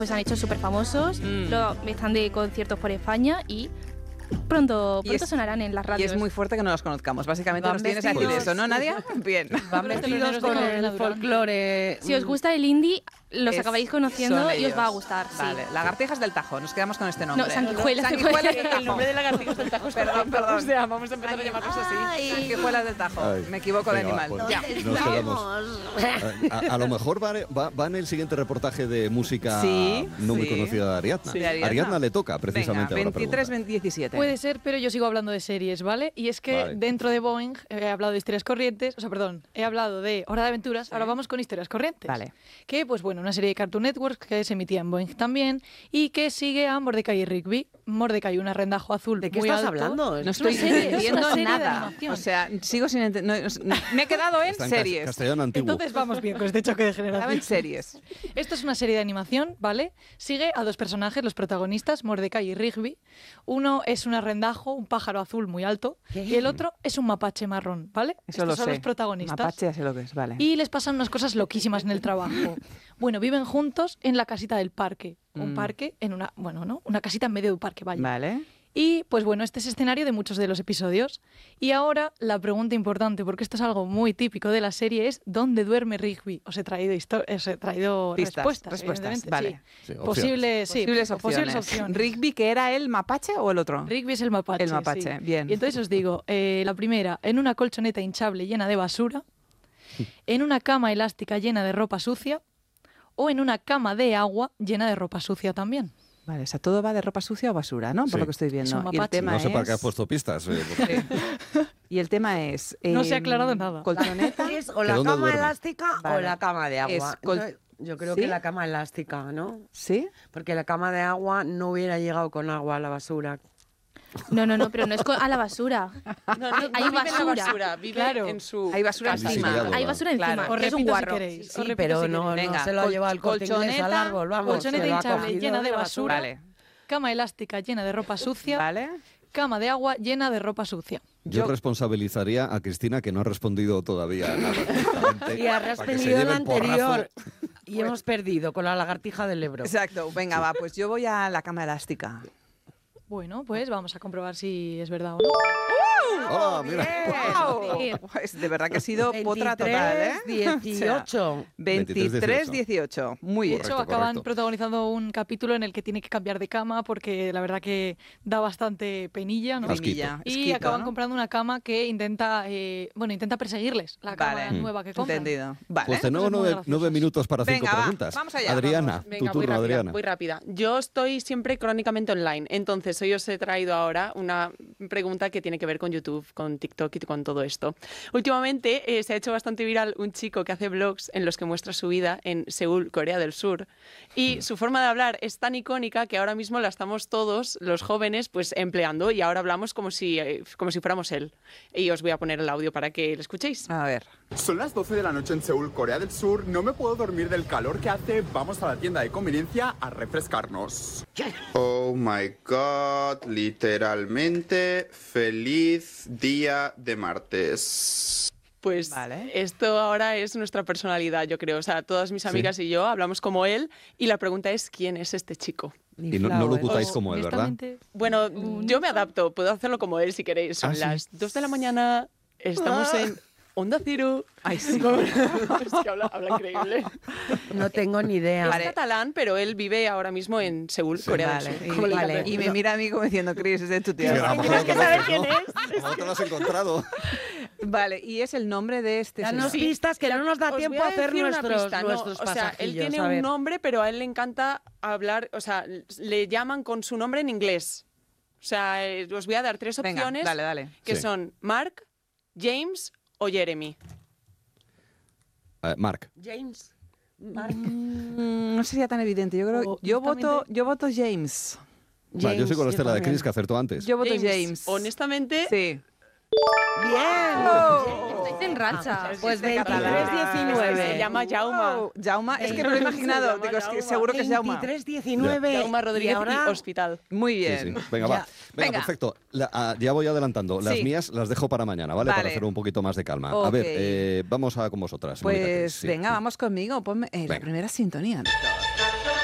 Pues han hecho súper famosos, están de conciertos por España y pronto sonarán en las Y radios. es muy fuerte que no los conozcamos. Básicamente nos tienes a decir eso, ¿no, Nadia? Bien. Van vestidos con el folclore. Si os gusta el indie, los Es- acabáis conociendo son y os va a ellos. gustar. Vale, Lagartijas del Tajo, nos quedamos con este nombre. No, sanguijuelas. Sanguijuelas del Tajo. El nombre de Lagartijas del Tajo es Perdón. O sea, vamos a empezar a llamarlos así. Sanguijuelas del Tajo. Ay. Me equivoco de Venga, animal. va, pues, Ya. nos quedamos. A lo mejor va en el siguiente reportaje de música Sí, no muy sí. conocida de Ariadna. Sí, de Ariadna. Ariadna le toca, precisamente. Venga, ahora 23, pregunta. 17. Puede ser, pero yo sigo hablando de series, ¿vale? Y es que Vale. dentro de Boeing he hablado de historias corrientes, he hablado de Hora de Aventuras, ahora vamos con historias corrientes. Vale. Que, pues bueno, una serie de Cartoon Network que se emitía en Boeing también y que sigue a Mordecai y Rigby. Mordecai, un arrendajo azul ¿De qué muy estás alto. hablando? No Es una estoy serie, es una entendiendo serie de nada. animación. O sea, sigo sin entender. Me he quedado en Está en series. castellano antiguo. Entonces vamos bien con este choque de Estaba en generación. series. Esto es una serie de animación, ¿vale? Sigue a dos personajes, los protagonistas, Mordecai y Rigby. Uno es un arrendajo, un pájaro azul muy alto, y el otro es un mapache marrón, ¿vale? Eso Estos lo son sé. los protagonistas. Mapache, ya sé lo que es, vale. Y les pasan unas cosas loquísimas en el trabajo. Bueno, viven juntos en la casita del parque. Un parque en una, bueno, ¿no? Una casita en medio de un parque, vaya. Vale. Y pues bueno, este es escenario de muchos de los episodios. Y ahora la pregunta importante, porque esto es algo muy típico de la serie, es ¿dónde duerme Rigby? Os he traído, Pistas, respuestas, respuestas, evidentemente, vale. sí. Sí, Posibles, sí, Posibles opciones. ¿Rigby, que era el mapache o el otro? Rigby es el mapache. El mapache, sí. bien. Y entonces os digo, la primera, en una colchoneta hinchable llena de basura, en una cama elástica llena de ropa sucia, o en una cama de agua llena de ropa sucia también. Vale, o sea, todo va de ropa sucia o basura, ¿no? Sí. Por lo que estoy Es viendo. un Y el mapache. tema No sé para es... qué has puesto pistas. Porque- Y el tema es... No se ha aclarado nada. Colchoneta. ¿Es o la dónde cama duerme? elástica o Vale. la cama de agua? Es Entonces, yo creo ¿Sí? que la cama elástica, ¿no? ¿Sí? Porque la cama de agua no hubiera llegado con agua a la basura. No, pero no es a la basura. Hay basura. vive Claro. en su... Hay basura Casi encima. liado. Hay basura encima. Claro. Os que es un repito si guarro. queréis. os Sí, repito pero si no, queréis. Venga, no se lo ha llevado el Corte Inglés al árbol, vamos. colchoneta se lo ha hinchable cogido llena de basura. Vale. Cama elástica llena de ropa sucia, Vale. cama de agua llena de ropa sucia. Yo responsabilizaría a Cristina, que no ha respondido todavía nada. directamente, Y ha para que se respondido lleve la el porrazo. anterior. Y hemos perdido con la lagartija del Ebro. Exacto. Venga, va, pues yo voy a la cama elástica. Bueno, pues vamos a comprobar si es verdad o no. ¡Hola, mira! ¡Wow! Pues de verdad que ha sido potra total, ¿eh? 18. 23-18. Muy De bien. hecho, Correcto, acaban correcto. protagonizando un capítulo en el que tiene que cambiar de cama porque la verdad que da bastante penilla, ¿no? Asquito. Pinilla, Y esquito, acaban ¿no? comprando una cama que intenta perseguirles, la cama Vale. nueva que compran. Entendido. Vale. Pues tenemos Cosas muy 9 graciosas. minutos para 5 Venga, va, preguntas. vamos allá, Adriana, vamos. tu Venga, turno, Adriana. muy rápida. Yo estoy siempre crónicamente online, entonces hoy os he traído ahora una pregunta que tiene que ver con YouTube, con TikTok y con todo esto. Últimamente se ha hecho bastante viral un chico que hace vlogs en los que muestra su vida en Seúl, Corea del Sur, y su forma de hablar es tan icónica que ahora mismo la estamos todos, los jóvenes, pues empleando y ahora hablamos como si fuéramos él. Y os voy a poner el audio para que lo escuchéis. A ver. Son las 12 de la noche en Seúl, Corea del Sur. No me puedo dormir del calor que hace. Vamos a la tienda de conveniencia a refrescarnos. Oh my god, literalmente feliz día de martes. Pues Vale. esto ahora es nuestra personalidad, yo creo. O sea, todas mis amigas y yo hablamos como él y la pregunta es ¿quién es este chico? Y no lo ocultáis como él, ¿verdad? Honestamente, Bueno, yo me adapto, puedo hacerlo como él si queréis. Son ¿Ah, sí? las 2 de la mañana, estamos en Onda Cero. Ay, sí. Es que habla increíble. No tengo ni idea. Es catalán, pero él vive ahora mismo en Seúl, Corea Vale. del Sur. Y, Como le vale. encanta. y me mira a mí como diciendo, Chris, ese es tu tío. Sí, a lo mejor Tienes que lo saber conoces, quién ¿no? es. A lo mejor te lo has encontrado. Vale, y es el nombre de este Danos señor. pistas que no nos da Os tiempo voy a hacer decir una nuestros pista, no, nuestros o sea, él pasajillos, tiene a ver. un nombre, pero a él le encanta hablar, o sea, le llaman con su nombre en inglés. O sea, os voy a dar 3 Venga, opciones dale. que Sí. son Mark, James o Jeremy. Mark. James. No sería tan evidente. Yo creo, yo voto James. Vale, yo soy con la estela de también. Chris que acertó antes. Yo voto James. Honestamente, Sí. Bien. Estáis en racha. Pues de catalán. 23-19. se llama Jauma. Jauma, es que me lo he imaginado. Se Digo, es que llama seguro que es Jauma. 23-19. Jauma Rodríguez Y ahora... y Hospital. Muy Sí, bien. sí. Venga, va. Ya. Venga, Venga. perfecto. Ya voy adelantando. Las Sí. mías las dejo para mañana, ¿vale? Vale. Para hacer un poquito más de calma. A Ok. ver, vamos con vosotras. Mónica, Pues sí. venga, vamos conmigo. Ponme la Venga. primera sintonía.